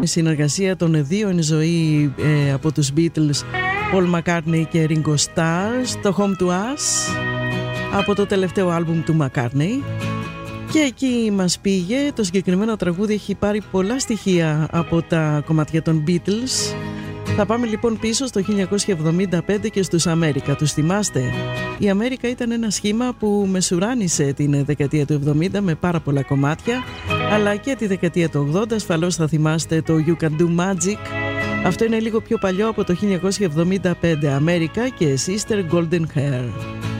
Η συνεργασία των δύο εν ζωή από τους Beatles, Paul McCartney και Ringo Starr, το Home to Us, από το τελευταίο άλμπουμ του McCartney. Και εκεί μας πήγε. Το συγκεκριμένο τραγούδι έχει πάρει πολλά στοιχεία από τα κομμάτια των Beatles. Θα πάμε λοιπόν πίσω στο 1975 και στους Αμέρικα. Τους θυμάστε? Η Αμέρικα ήταν ένα σχήμα που μεσουράνησε την δεκαετία του 70 με πάρα πολλά κομμάτια, αλλά και τη δεκαετία του 80. Ασφαλώς θα θυμάστε το You Can Do Magic. Αυτό είναι λίγο πιο παλιό, από το 1975. Αμέρικα και Sister Golden Hair.